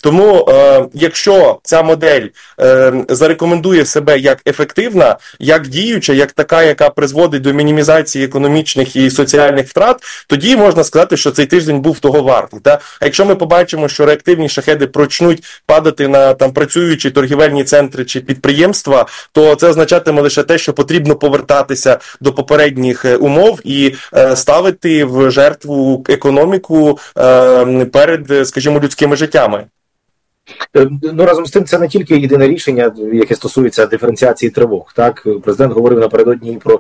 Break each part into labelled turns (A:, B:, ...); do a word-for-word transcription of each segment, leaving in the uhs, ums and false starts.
A: Тому, е, якщо ця модель е, зарекомендує себе як ефективна, як діюча, як така, яка призводить до мінімізації економічних і соціальних втрат, тоді можна сказати, що цей тиждень був того вартий. Та? А якщо ми побачимо, що реактивні шахеди почнуть падати на там працюючі торгівельні центри чи підприємства, то це означатиме лише те, що потрібно повертатися до попередніх умов і е, ставити в жертву економіку е, перед, скажімо, людськими життями.
B: Ну, разом з тим, це не тільки єдине рішення, яке стосується диференціації тривог. Так, президент говорив напередодні про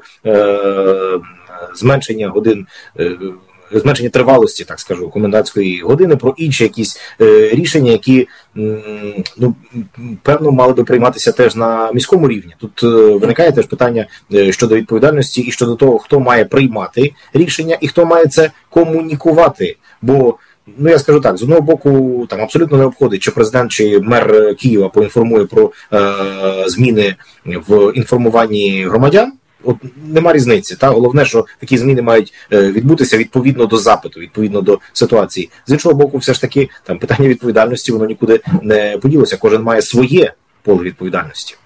B: е, зменшення годин, е, зменшення тривалості, так скажу, комендантської години, про інші якісь е, рішення, які, м, ну, певно, мали би прийматися теж на міському рівні. Тут е, виникає теж питання е, щодо відповідальності і щодо того, хто має приймати рішення і хто має це комунікувати. Бо, ну, я скажу так, з одного боку, там абсолютно не обходить, чи президент, чи мер Києва поінформує про е, зміни в інформуванні громадян. От нема різниці. Та головне, що такі зміни мають е, відбутися відповідно до запиту, відповідно до ситуації. З іншого боку, все ж таки, там питання відповідальності, воно нікуди не поділося. Кожен має своє поле відповідальності.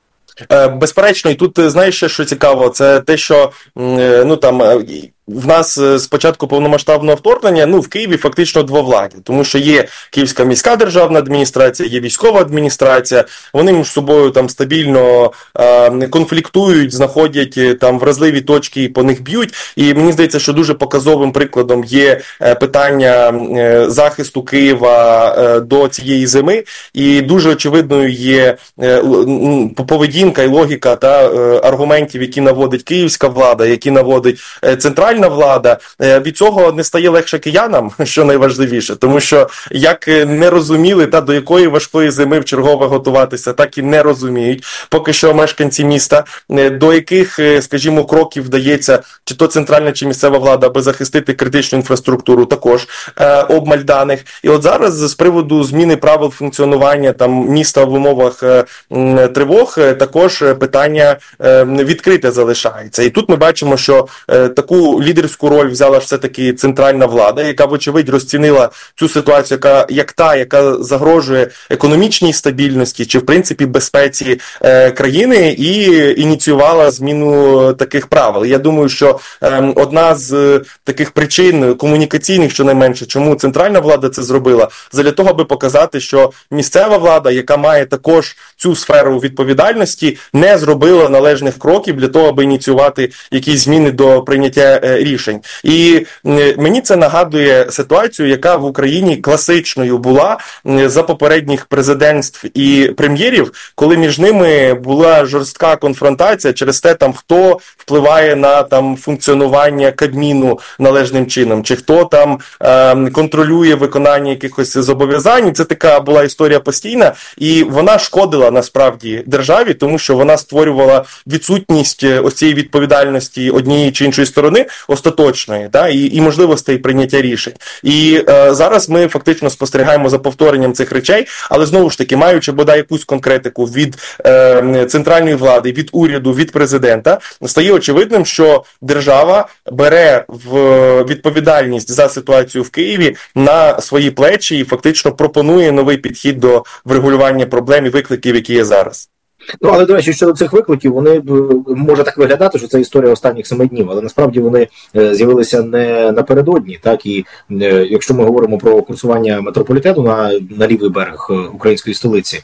A: Безперечно, і тут, знаєш, ще що цікаво, це те, що, ну, там, в нас з початку повномасштабного вторгнення, ну, в Києві фактично двовладдя, тому що є Київська міська державна адміністрація, є військова адміністрація, вони між собою там стабільно е, конфліктують, знаходять там вразливі точки і по них б'ють, і мені здається, що дуже показовим прикладом є питання е, захисту Києва е, до цієї зими, і дуже очевидною є е, поведінка і логіка та е, аргументів, які наводить київська влада, які наводить е, центральна влада. Від цього не стає легше киянам, що найважливіше, тому що як не розуміли, та до якої важкої зими вчергове готуватися, так і не розуміють поки що мешканці міста, до яких, скажімо, кроків вдається чи то центральна, чи місцева влада, аби захистити критичну інфраструктуру, також е, обмаль даних. І от зараз з приводу зміни правил функціонування там міста в умовах е, тривог, е, також питання е, відкрите залишається. І тут ми бачимо, що е, таку лідерську роль взяла все-таки центральна влада, яка, вочевидь, розцінила цю ситуацію яка, як та, яка загрожує економічній стабільності чи, в принципі, безпеці е, країни, і ініціювала зміну таких правил. Я думаю, що е, одна з е, таких причин комунікаційних, щонайменше, чому центральна влада це зробила, задля того, аби показати, що місцева влада, яка має також цю сферу відповідальності, не зробила належних кроків для того, аби ініціювати якісь зміни до прийняття рішень. І мені це нагадує ситуацію, яка в Україні класичною була за попередніх президентств і прем'єрів, коли між ними була жорстка конфронтація через те, там, хто впливає на там функціонування Кабміну належним чином, чи хто там е, контролює виконання якихось зобов'язань. Це така була історія постійна, і вона шкодила насправді державі, тому що вона створювала відсутність ось цієї відповідальності однієї чи іншої сторони, остаточної, та, і, і можливостей прийняття рішень. І е, зараз ми фактично спостерігаємо за повторенням цих речей, але знову ж таки, маючи бодай якусь конкретику від е, центральної влади, від уряду, від президента, стає очевидним, що держава бере в відповідальність за ситуацію в Києві на свої плечі і фактично пропонує новий підхід до врегулювання проблем і викликів, які є зараз.
B: Ну, але, до речі, щодо цих викликів, вони, може так виглядати, що це історія останніх семи днів, але насправді вони з'явилися не напередодні, так, і якщо ми говоримо про курсування метрополітену на, на лівий берег української столиці,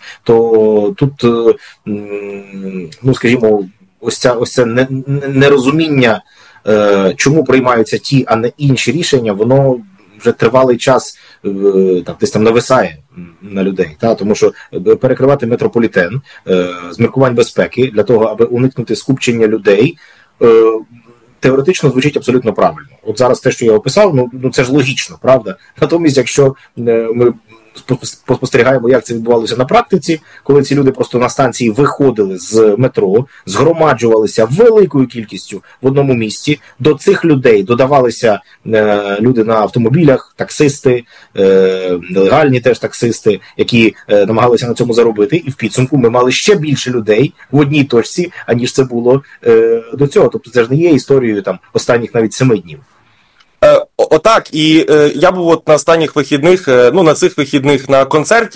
B: то тут, ну, скажімо, ось ця, ось це нерозуміння, чому приймаються ті, а не інші рішення, воно вже тривалий час там, десь там нависає на людей, та? Тому що перекривати метрополітен е, з міркувань безпеки для того, аби уникнути скупчення людей, е, теоретично звучить абсолютно правильно. От зараз те, що я описав, ну, ну це ж логічно, правда? Натомість, якщо е, ми спостерігаємо, як це відбувалося на практиці, коли ці люди просто на станції виходили з метро, згромаджувалися великою кількістю в одному місці, до цих людей додавалися е, люди на автомобілях, таксисти, е, нелегальні теж таксисти, які е, намагалися на цьому заробити, і в підсумку ми мали ще більше людей в одній точці, аніж це було е, до цього. Тобто це ж не є історією там останніх навіть семи днів.
A: Отак, і е, я був от на останніх вихідних, е, ну на цих вихідних на концерті